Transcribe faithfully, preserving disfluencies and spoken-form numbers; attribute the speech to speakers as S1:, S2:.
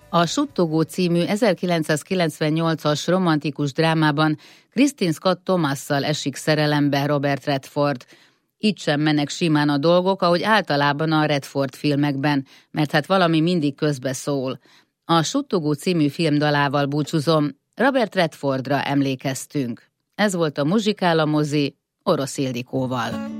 S1: A Suttogó című ezerkilencszázkilencvennyolcas romantikus drámában Kristin Scott Thomasszal esik szerelembe Robert Redford. Így sem mennek simán a dolgok, ahogy általában a Redford filmekben, mert hát valami mindig közbe szól. A Suttogó című filmdalával búcsúzom, Robert Redfordra emlékeztünk. Ez volt a Muzsikál a mozi Orosz Ildikóval.